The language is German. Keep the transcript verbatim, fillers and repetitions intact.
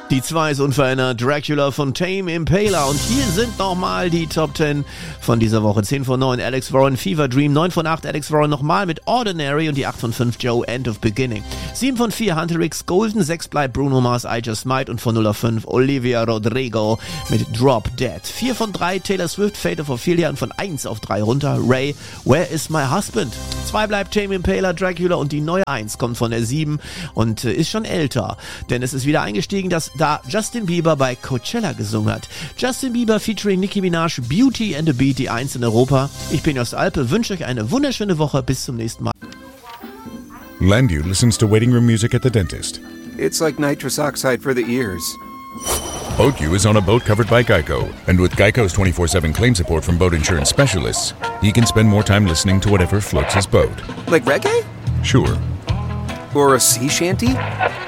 Die zwei ist unverändert, Dracula von Tame Impala. Und hier sind nochmal die Top zehn von dieser Woche. zehn von neun, Alex Warren, Fever Dream. neun von acht, Alex Warren nochmal mit Ordinary. Und die acht von fünf, Joe, End of Beginning. sieben von vier, Hunter X Golden. sechs bleibt Bruno Mars, I Just Might. Und von null auf fünf, Olivia Rodrigo mit Drop Dead. vier von drei, Taylor Swift, Fate of Ophelia. Und von eins auf drei runter, Ray, Where is my husband? zwei bleibt Tame Impala, Dracula. Und die neue eins kommt von der sieben und äh, ist schon älter. Denn es ist wieder eingestiegen, dass da Justin Bieber bei Coachella gesungen hat. Justin Bieber featuring Nicki Minaj, Beauty and the Beat, die eins in Europa. Ich bin Jost Alpe, wünsche euch eine wunderschöne Woche. Bis zum nächsten Mal. Landu listens to waiting room music at the dentist. It's like nitrous oxide for the ears. Boat U is on a boat covered by Geico. And with Geico's twenty-four seven claim support from boat insurance specialists, he can spend more time listening to whatever floats his boat. Like reggae? Sure. Or a sea shanty?